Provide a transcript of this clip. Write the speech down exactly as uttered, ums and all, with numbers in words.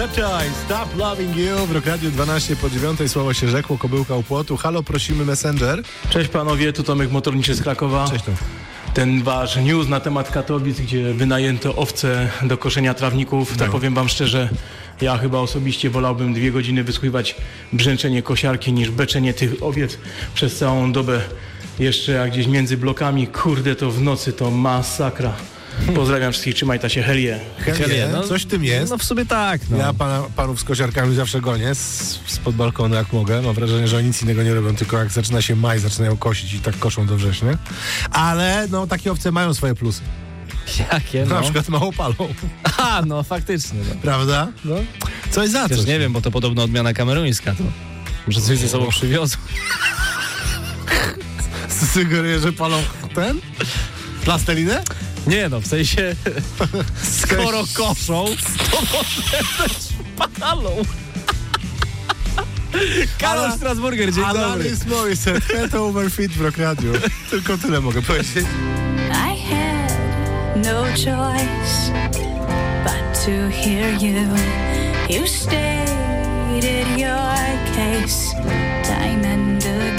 Stop Loving You w Rock Radio dwanaście po dziewiątej. Słowo się rzekło, kobyłka u płotu. Halo, prosimy Messenger. Cześć panowie, tu Tomek Motorniczy z Krakowa. Cześć Tom. Ten wasz news na temat Katowic, gdzie wynajęto owce do koszenia trawników, to no. powiem wam szczerze, ja chyba osobiście wolałbym dwie godziny wysłuchiwać brzęczenie kosiarki niż beczenie tych owiec przez całą dobę. Jeszcze jak gdzieś między blokami, kurde, to w nocy to masakra. Pozdrawiam wszystkich, trzymaj ta się, helie. Helie, no, coś w tym jest. No w sumie tak. No. Ja pana, panów z kosiarkami zawsze gonię z, spod balkonu jak mogę. Mam wrażenie, że oni nic innego nie robią, tylko jak zaczyna się maj, zaczynają kosić i tak koszą do września. Ale no takie owce mają swoje plusy. Jakie? No? Na przykład mało palą. A, no faktycznie. No. Prawda? No. Coś za Też coś. nie wiem, bo to podobno odmiana kameruńska. To może coś ze sobą przywiozł. Sugeruję, że palą ten? Plastelinę? Nie no, w sensie skoro koszą, to może też palą. Karol Strasburger, dzień dobry. Alanis Morissette, Head Over Feet w Rock Radio. Tylko tyle mogę powiedzieć. I had no choice but to hear you. You stated your case.